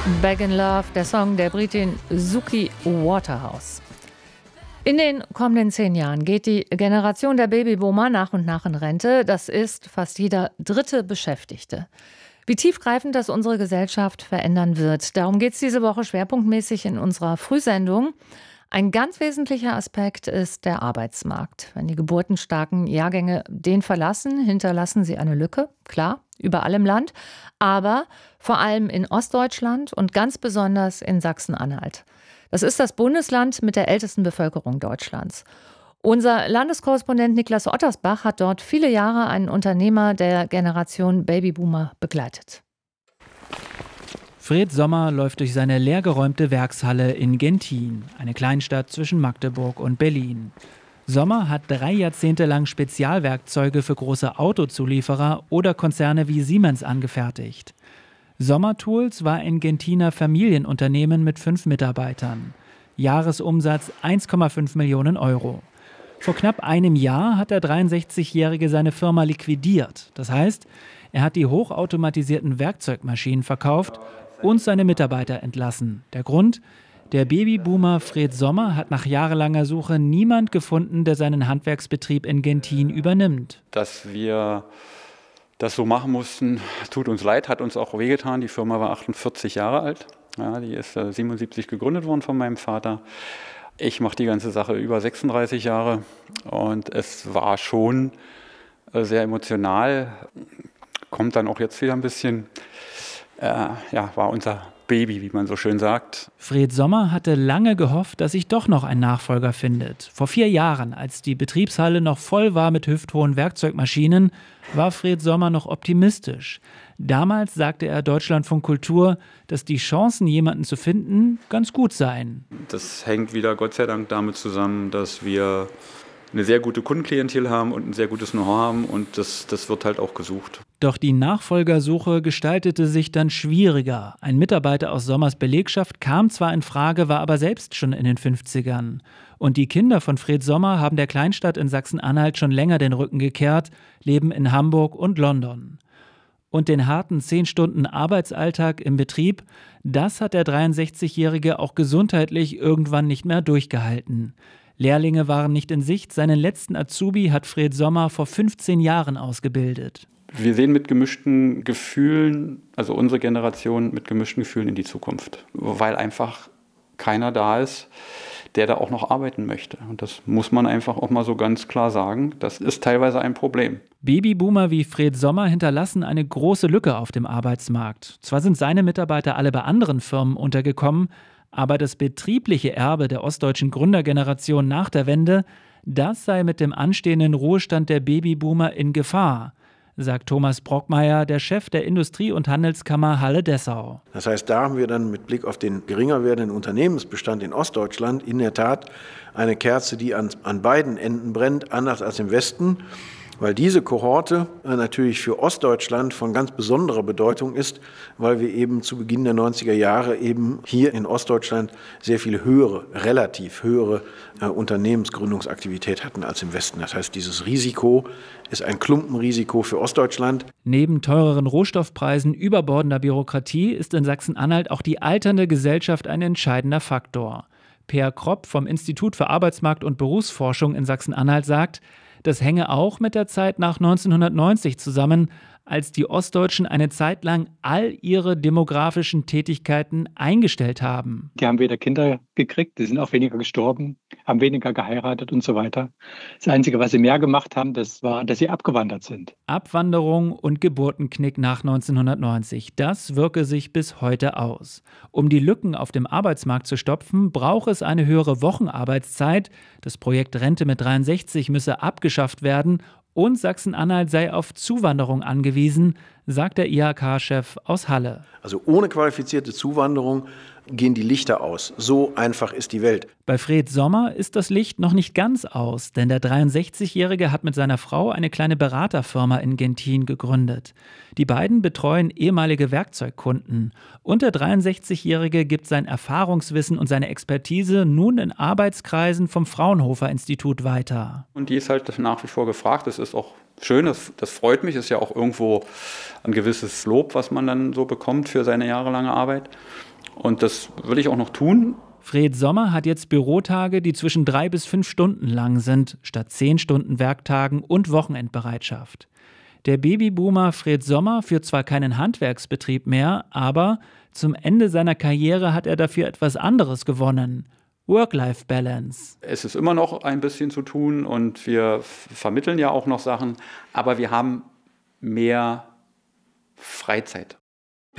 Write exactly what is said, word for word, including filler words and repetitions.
Back in Love, der Song der Britin Suki Waterhouse. In den kommenden zehn Jahren geht die Generation der Babyboomer nach und nach in Rente. Das ist fast jeder dritte Beschäftigte. Wie tiefgreifend das unsere Gesellschaft verändern wird, darum geht es diese Woche schwerpunktmäßig in unserer Frühsendung. Ein ganz wesentlicher Aspekt ist der Arbeitsmarkt. Wenn die geburtenstarken Jahrgänge den verlassen, hinterlassen sie eine Lücke, klar, überall im Land, aber vor allem in Ostdeutschland und ganz besonders in Sachsen-Anhalt. Das ist das Bundesland mit der ältesten Bevölkerung Deutschlands. Unser Landeskorrespondent Niklas Ottersbach hat dort viele Jahre einen Unternehmer der Generation Babyboomer begleitet. Fred Sommer läuft durch seine leergeräumte Werkshalle in Genthin, eine Kleinstadt zwischen Magdeburg und Berlin. Sommer hat drei Jahrzehnte lang Spezialwerkzeuge für große Autozulieferer oder Konzerne wie Siemens angefertigt. Sommer Tools war ein Genthiner Familienunternehmen mit fünf Mitarbeitern. Jahresumsatz eins Komma fünf Millionen Euro. Vor knapp einem Jahr hat der dreiundsechzigjährige seine Firma liquidiert. Das heißt, er hat die hochautomatisierten Werkzeugmaschinen verkauft und seine Mitarbeiter entlassen. Der Grund? Der Babyboomer Fred Sommer hat nach jahrelanger Suche niemand gefunden, der seinen Handwerksbetrieb in Genthin übernimmt. Dass wir das so machen mussten, tut uns leid, hat uns auch wehgetan. Die Firma war achtundvierzig Jahre alt. Ja, die ist äh, siebenundsiebzig gegründet worden von meinem Vater. Ich mache die ganze Sache über sechsunddreißig Jahre und es war schon äh, sehr emotional. Kommt dann auch jetzt wieder ein bisschen, äh, ja, war unser Baby, wie man so schön sagt. Fred Sommer hatte lange gehofft, dass sich doch noch ein Nachfolger findet. Vor vier Jahren, als die Betriebshalle noch voll war mit hüfthohen Werkzeugmaschinen, war Fred Sommer noch optimistisch. Damals sagte er Deutschlandfunk Kultur, dass die Chancen, jemanden zu finden, ganz gut seien. Das hängt wieder Gott sei Dank damit zusammen, dass wir eine sehr gute Kundenklientel haben und ein sehr gutes Know-how haben und das, das wird halt auch gesucht. Doch die Nachfolgersuche gestaltete sich dann schwieriger. Ein Mitarbeiter aus Sommers Belegschaft kam zwar in Frage, war aber selbst schon in den fünfzigern. Und die Kinder von Fred Sommer haben der Kleinstadt in Sachsen-Anhalt schon länger den Rücken gekehrt, leben in Hamburg und London. Und den harten zehn Stunden Arbeitsalltag im Betrieb, das hat der dreiundsechzigjährige auch gesundheitlich irgendwann nicht mehr durchgehalten. Lehrlinge waren nicht in Sicht. Seinen letzten Azubi hat Fred Sommer vor fünfzehn Jahren ausgebildet. Wir sehen mit gemischten Gefühlen, also unsere Generation mit gemischten Gefühlen in die Zukunft, weil einfach keiner da ist, der da auch noch arbeiten möchte. Und das muss man einfach auch mal so ganz klar sagen. Das ist teilweise ein Problem. Babyboomer wie Fred Sommer hinterlassen eine große Lücke auf dem Arbeitsmarkt. Zwar sind seine Mitarbeiter alle bei anderen Firmen untergekommen, aber das betriebliche Erbe der ostdeutschen Gründergeneration nach der Wende, das sei mit dem anstehenden Ruhestand der Babyboomer in Gefahr, sagt Thomas Brockmeier, der Chef der Industrie- und Handelskammer Halle-Dessau. Das heißt, da haben wir dann mit Blick auf den geringer werdenden Unternehmensbestand in Ostdeutschland in der Tat eine Kerze, die an, an beiden Enden brennt, anders als im Westen. Weil diese Kohorte natürlich für Ostdeutschland von ganz besonderer Bedeutung ist, weil wir eben zu Beginn der neunziger Jahre eben hier in Ostdeutschland sehr viel höhere, relativ höhere äh, Unternehmensgründungsaktivität hatten als im Westen. Das heißt, dieses Risiko ist ein Klumpenrisiko für Ostdeutschland. Neben teureren Rohstoffpreisen, überbordender Bürokratie ist in Sachsen-Anhalt auch die alternde Gesellschaft ein entscheidender Faktor. Peer Kropp vom Institut für Arbeitsmarkt- und Berufsforschung in Sachsen-Anhalt sagt, das hänge auch mit der Zeit nach neunzehnhundertneunzig zusammen, als die Ostdeutschen eine Zeit lang all ihre demografischen Tätigkeiten eingestellt haben. Die haben weniger Kinder gekriegt, die sind auch weniger gestorben, haben weniger geheiratet und so weiter. Das Einzige, was sie mehr gemacht haben, das war, dass sie abgewandert sind. Abwanderung und Geburtenknick nach neunzehnhundertneunzig, das wirke sich bis heute aus. Um die Lücken auf dem Arbeitsmarkt zu stopfen, braucht es eine höhere Wochenarbeitszeit. Das Projekt Rente mit dreiundsechzig müsse abgeschafft werden. Und Sachsen-Anhalt sei auf Zuwanderung angewiesen, sagt der I H K-Chef aus Halle. Also ohne qualifizierte Zuwanderung gehen die Lichter aus. So einfach ist die Welt. Bei Fred Sommer ist das Licht noch nicht ganz aus, denn der dreiundsechzigjährige hat mit seiner Frau eine kleine Beraterfirma in Genthin gegründet. Die beiden betreuen ehemalige Werkzeugkunden. Und der dreiundsechzigjährige gibt sein Erfahrungswissen und seine Expertise nun in Arbeitskreisen vom Fraunhofer-Institut weiter. Und die ist halt nach wie vor gefragt. Das ist auch schön, das, das freut mich. Das ist ja auch irgendwo ein gewisses Lob, was man dann so bekommt für seine jahrelange Arbeit. Und das will ich auch noch tun. Fred Sommer hat jetzt Bürotage, die zwischen drei bis fünf Stunden lang sind, statt zehn Stunden Werktagen und Wochenendbereitschaft. Der Babyboomer Fred Sommer führt zwar keinen Handwerksbetrieb mehr, aber zum Ende seiner Karriere hat er dafür etwas anderes gewonnen. Work-Life-Balance. Es ist immer noch ein bisschen zu tun und wir vermitteln ja auch noch Sachen, aber wir haben mehr Freizeit.